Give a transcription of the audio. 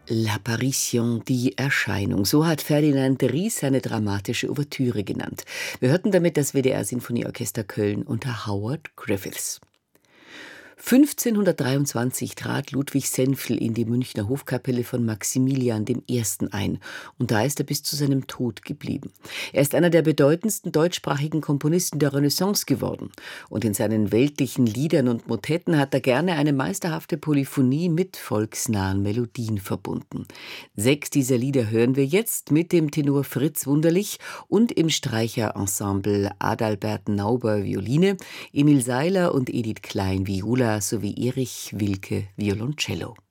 L'Apparition, die Erscheinung. So hat Ferdinand de Ries seine dramatische Ouvertüre genannt. Wir hörten damit das WDR-Sinfonieorchester Köln unter Howard Griffiths. 1523 trat Ludwig Senfl in die Münchner Hofkapelle von Maximilian I. ein und da ist er bis zu seinem Tod geblieben. Er ist einer der bedeutendsten deutschsprachigen Komponisten der Renaissance geworden und in seinen weltlichen Liedern und Motetten hat er gerne eine meisterhafte Polyphonie mit volksnahen Melodien verbunden. 6 dieser Lieder hören wir jetzt mit dem Tenor Fritz Wunderlich und im Streicherensemble Adalbert Nauber Violine, Emil Seiler und Edith Klein Viola sowie Erich Wilke Violoncello.